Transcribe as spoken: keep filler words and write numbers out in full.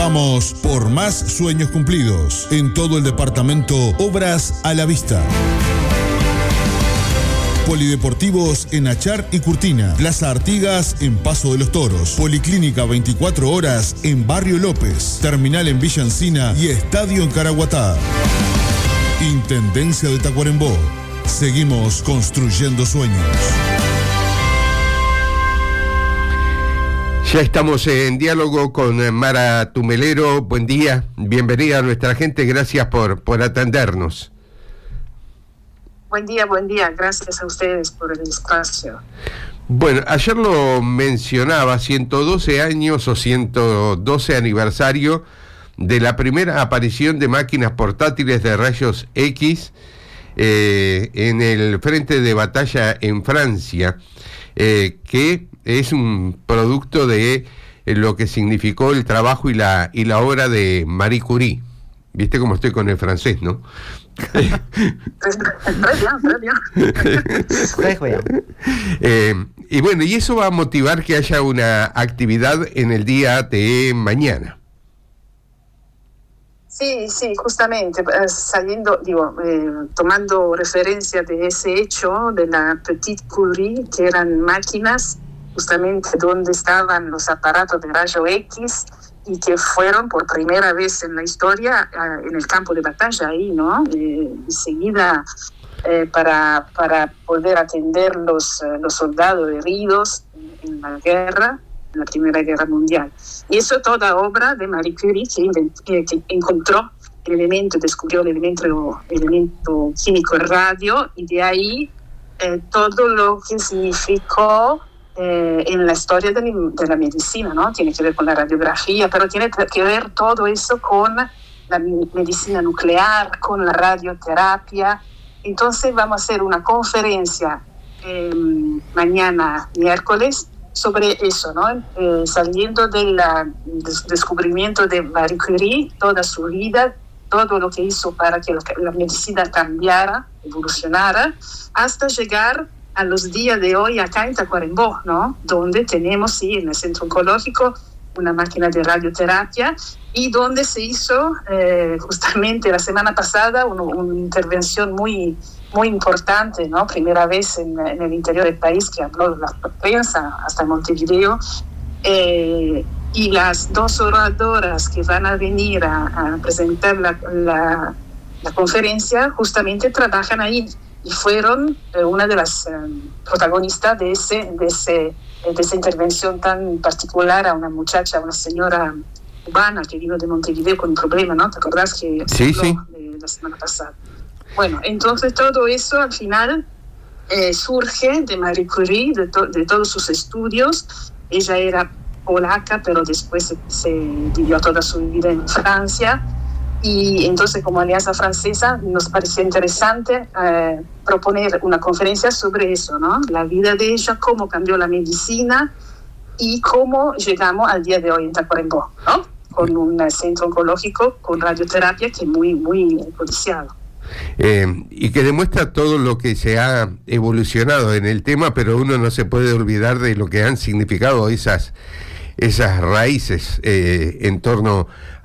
Vamos por más sueños cumplidos. En todo el departamento, obras a la vista. Polideportivos en Achar y Curtina. Plaza Artigas en Paso de los Toros. Policlínica veinticuatro horas en Barrio López. Terminal en Villa Encina y estadio en Caraguatá. Intendencia de Tacuarembó. Seguimos construyendo sueños. Ya estamos en diálogo con Mara Tumelero. Buen día, bienvenida a nuestra gente, gracias por, por atendernos. Buen día, buen día, gracias a ustedes por el espacio. Bueno, ayer lo mencionaba, ciento doce años o ciento doce aniversario de la primera aparición de máquinas portátiles de rayos X eh, en el frente de batalla en Francia, eh, que es un producto de eh, lo que significó el trabajo y la y la obra de Marie Curie. ¿Viste cómo estoy con el francés, no? Très bien, très bien. eh, y bueno, y eso va a motivar que haya una actividad en el día de mañana. Sí, sí, justamente, saliendo, digo, eh, tomando referencia de ese hecho de la Petite Curie, que eran máquinas justamente donde estaban los aparatos de rayo X y que fueron por primera vez en la historia eh, en el campo de batalla ahí, ¿no? Eh, enseguida eh, para, para poder atender los, eh, los soldados heridos en, en la guerra, en la Primera Guerra Mundial. Y eso toda obra de Marie Curie, que, invent, que, que encontró el elemento, descubrió el elemento, el elemento químico radio, y de ahí eh, todo lo que significó Eh, en la historia de, de la medicina, ¿no? Tiene que ver con la radiografía, pero tiene que ver todo eso con la medicina nuclear, con la radioterapia. Entonces vamos a hacer una conferencia eh, mañana miércoles sobre eso, ¿no? Eh, saliendo del des- descubrimiento de Marie Curie, toda su vida, todo lo que hizo para que la, la medicina cambiara, evolucionara, hasta llegar a los días de hoy acá en Tacuarembó, ¿no? Donde tenemos, sí, en el centro oncológico, una máquina de radioterapia y donde se hizo eh, justamente la semana pasada una, una intervención muy, muy importante, ¿no? Primera vez en, en el interior del país que habló la prensa, hasta Montevideo, eh, y las dos oradoras que van a venir a, a presentar la, la, la conferencia justamente trabajan ahí. Y fueron eh, una de las eh, protagonistas de, ese, de, ese, de esa intervención tan particular a una muchacha, una señora cubana que vino de Montevideo con un problema, ¿no? ¿Te acordás que sí, sí. de la semana pasada? Bueno, entonces todo eso al final eh, surge de Marie Curie, de, to- de todos sus estudios. Ella era polaca, pero después se, se vivió toda su vida en Francia. Y entonces, como Alianza Francesa, nos pareció interesante eh, proponer una conferencia sobre eso, ¿no? La vida de ella, cómo cambió la medicina y cómo llegamos al día de hoy en Tacuarembó, ¿no? Con un centro oncológico con radioterapia que es muy, muy codiciado. Eh, y que demuestra todo lo que se ha evolucionado en el tema, pero uno no se puede olvidar de lo que han significado esas, esas raíces eh, en torno